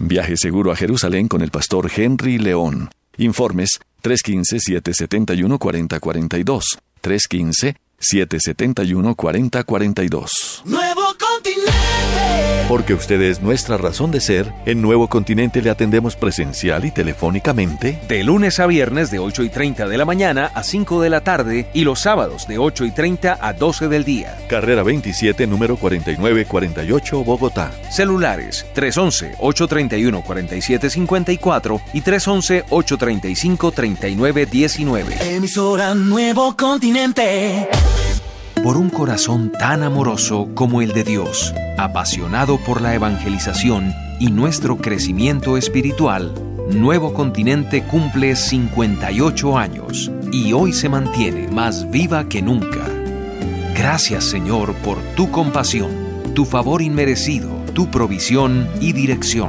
Viaje seguro a Jerusalén con el pastor Henry León. Informes 315-771-4042. 315-771-4042. Nuevo Continente. Porque usted es nuestra razón de ser, en Nuevo Continente le atendemos presencial y telefónicamente. De lunes a viernes de 8:30 de la mañana a 5 de la tarde y los sábados de 8:30 a 12 del día. Carrera 27, número 4948, Bogotá. Celulares 311-831-4754 y 311-835-3919. Emisora Nuevo Continente. Por un corazón tan amoroso como el de Dios, apasionado por la evangelización y nuestro crecimiento espiritual, Nuevo Continente cumple 58 años y hoy se mantiene más viva que nunca. Gracias, Señor, por tu compasión, tu favor inmerecido, tu provisión y dirección.